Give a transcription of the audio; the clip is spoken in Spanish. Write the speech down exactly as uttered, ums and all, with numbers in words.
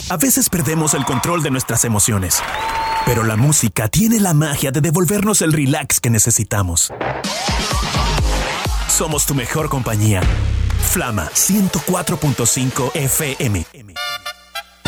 A veces perdemos el control de nuestras emociones, pero la música tiene la magia de devolvernos el relax que necesitamos. Somos tu mejor compañía. Flama ciento cuatro punto cinco F M.